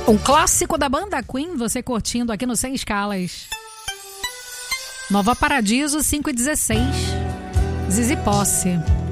Um clássico da banda Queen, você curtindo aqui no Sem Escalas. Nova Paradiso 5 e 16. Zizi Posse.